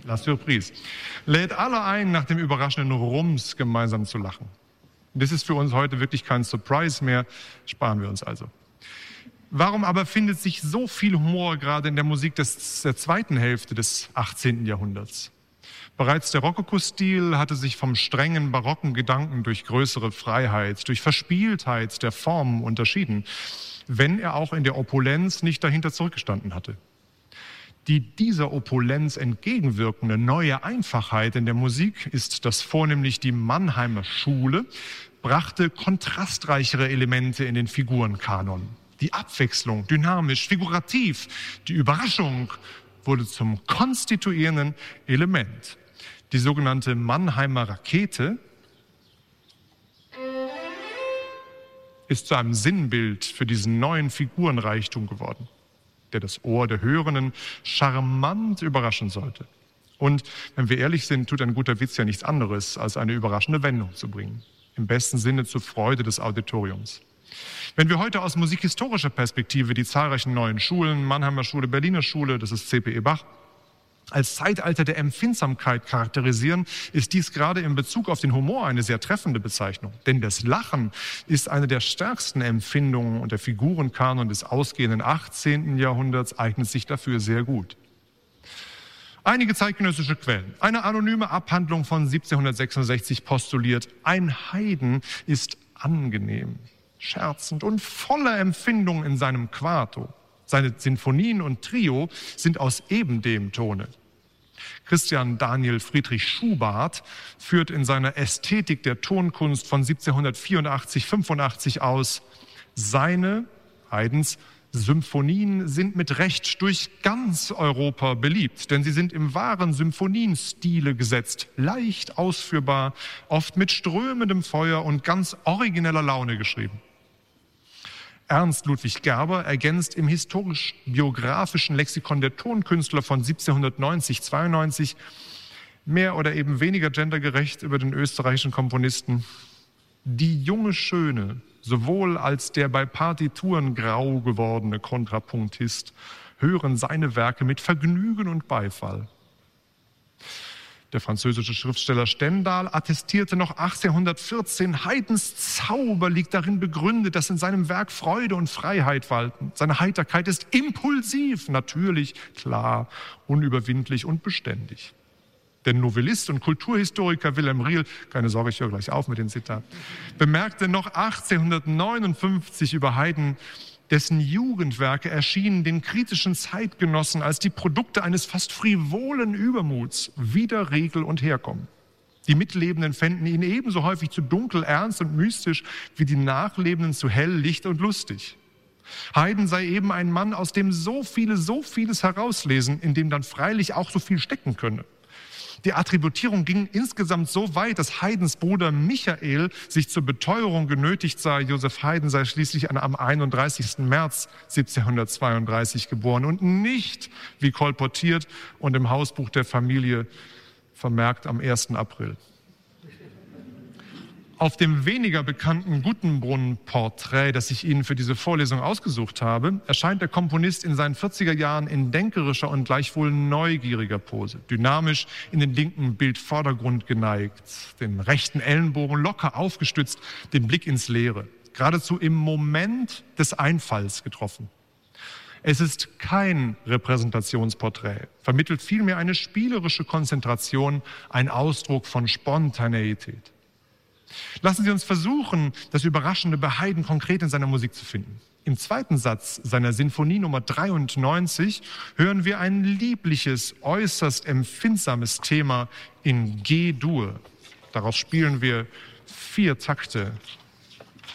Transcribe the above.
La Surprise, lädt alle ein, nach dem überraschenden Rums gemeinsam zu lachen. Das ist für uns heute wirklich kein Surprise mehr, sparen wir uns also. Warum aber findet sich so viel Humor gerade in der Musik der zweiten Hälfte des 18. Jahrhunderts? Bereits der Rokoko-Stil hatte sich vom strengen barocken Gedanken durch größere Freiheit, durch Verspieltheit der Formen unterschieden, wenn er auch in der Opulenz nicht dahinter zurückgestanden hatte. Die dieser Opulenz entgegenwirkende neue Einfachheit in der Musik ist, dass vornehmlich die Mannheimer Schule brachte kontrastreichere Elemente in den Figurenkanon. Die Abwechslung, dynamisch, figurativ, die Überraschung wurde zum konstituierenden Element. Die sogenannte Mannheimer Rakete ist zu einem Sinnbild für diesen neuen Figurenreichtum geworden, der das Ohr der Hörenden charmant überraschen sollte. Und wenn wir ehrlich sind, tut ein guter Witz ja nichts anderes, als eine überraschende Wendung zu bringen. Im besten Sinne zur Freude des Auditoriums. Wenn wir heute aus musikhistorischer Perspektive die zahlreichen neuen Schulen, Mannheimer Schule, Berliner Schule, das ist C.P.E. Bach, als Zeitalter der Empfindsamkeit charakterisieren, ist dies gerade in Bezug auf den Humor eine sehr treffende Bezeichnung. Denn das Lachen ist eine der stärksten Empfindungen und der Figurenkanon des ausgehenden 18. Jahrhunderts eignet sich dafür sehr gut. Einige zeitgenössische Quellen. Eine anonyme Abhandlung von 1766 postuliert, ein Heiden ist angenehm, scherzend und voller Empfindung in seinem Quarto. Seine Sinfonien und Trio sind aus ebendem Tone. Christian Daniel Friedrich Schubart führt in seiner Ästhetik der Tonkunst von 1784-85 aus, seine, Haydns, Symphonien sind mit Recht durch ganz Europa beliebt, denn sie sind im wahren Symphonienstile gesetzt, leicht ausführbar, oft mit strömendem Feuer und ganz origineller Laune geschrieben. Ernst Ludwig Gerber ergänzt im historisch-biografischen Lexikon der Tonkünstler von 1790-92 mehr oder eben weniger gendergerecht über den österreichischen Komponisten: Die junge Schöne, sowohl als der bei Partituren grau gewordene Kontrapunktist, hören seine Werke mit Vergnügen und Beifall. Der französische Schriftsteller Stendhal attestierte noch 1814, Haydns Zauber liegt darin begründet, dass in seinem Werk Freude und Freiheit walten. Seine Heiterkeit ist impulsiv, natürlich, klar, unüberwindlich und beständig. Der Novellist und Kulturhistoriker Wilhelm Riehl, keine Sorge, ich höre gleich auf mit den Zitaten, bemerkte noch 1859 über Haydn, dessen Jugendwerke erschienen den kritischen Zeitgenossen als die Produkte eines fast frivolen Übermuts, wider Regel und Herkommen. Die Mitlebenden fänden ihn ebenso häufig zu dunkel, ernst und mystisch, wie die Nachlebenden zu hell, licht und lustig. Haydn sei eben ein Mann, aus dem so vieles herauslesen, in dem dann freilich auch so viel stecken könne. Die Attributierung ging insgesamt so weit, dass Haydns Bruder Michael sich zur Beteuerung genötigt sah, Joseph Haydn sei schließlich am 31. März 1732 geboren und nicht, wie kolportiert und im Hausbuch der Familie vermerkt, am 1. April. Auf dem weniger bekannten Guttenbrunn-Porträt, das ich Ihnen für diese Vorlesung ausgesucht habe, erscheint der Komponist in seinen 40er Jahren in denkerischer und gleichwohl neugieriger Pose, dynamisch in den linken Bildvordergrund geneigt, den rechten Ellenbogen locker aufgestützt, den Blick ins Leere, geradezu im Moment des Einfalls getroffen. Es ist kein Repräsentationsporträt, vermittelt vielmehr eine spielerische Konzentration, ein Ausdruck von Spontaneität. Lassen Sie uns versuchen, das Überraschende bei Haydn konkret in seiner Musik zu finden. Im zweiten Satz seiner Sinfonie Nummer 93 hören wir ein liebliches, äußerst empfindsames Thema in G-Dur. Daraus spielen wir 4 Takte